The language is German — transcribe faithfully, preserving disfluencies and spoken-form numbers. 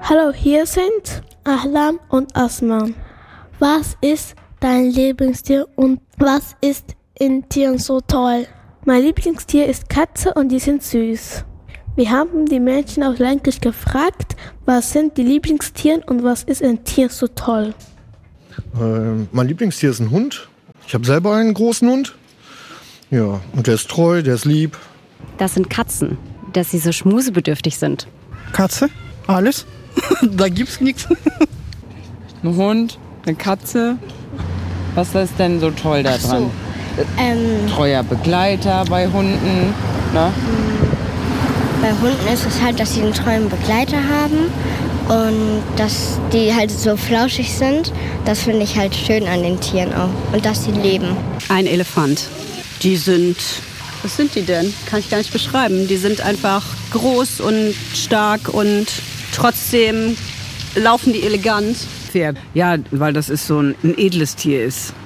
Hallo, hier sind Ahlam und Asma. Was ist dein Lieblingstier und was ist in Tieren so toll? Mein Lieblingstier ist Katze und die sind süß. Wir haben die Menschen aus Lenkisch gefragt, was sind die Lieblingstiere und was ist in Tier so toll? Äh, mein Lieblingstier ist ein Hund. Ich habe selber einen großen Hund. Ja, und der ist treu, der ist lieb. Das sind Katzen, dass sie so schmusebedürftig sind. Katze? Alles? Da gibt's nichts. Ein Hund, eine Katze. Was ist denn so toll da dran? So, ähm, Treuer Begleiter bei Hunden. Ne? Bei Hunden ist es halt, dass sie einen treuen Begleiter haben und dass die halt so flauschig sind. Das finde ich halt schön an den Tieren auch. Und dass sie leben. Ein Elefant. Die sind, was sind die denn? Kann ich gar nicht beschreiben. Die sind einfach groß und stark und trotzdem laufen die elegant. Pferd, ja, weil das ist so ein, ein edles Tier ist.